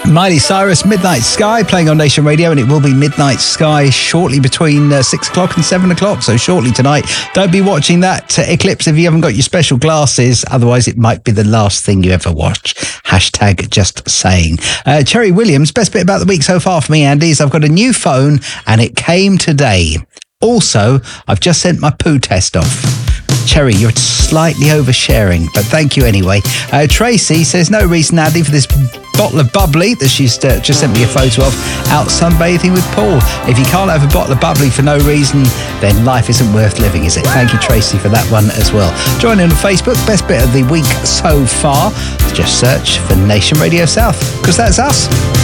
Miley Cyrus, Midnight Sky, playing on Nation Radio, and it will be Midnight Sky shortly between 6 o'clock and 7 o'clock, so shortly tonight. Don't be watching that eclipse if you haven't got your special glasses, otherwise it might be the last thing you ever watch. Hashtag just saying. Cherry Williams, best bit about the week so far for me, Andy, is I've got a new phone and it came today. Also, I've just sent my poo test off. Cherry, you're slightly oversharing, but thank you anyway. Tracy says, no reason, Andy, for this bottle of bubbly that she's just sent me a photo of, out sunbathing with Paul. If you can't have a bottle of bubbly for no reason, then life isn't worth living, is it? Thank you, Tracy, for that one as well. Join in on Facebook, best bit of the week so far. Just search for Nation Radio South, because that's us.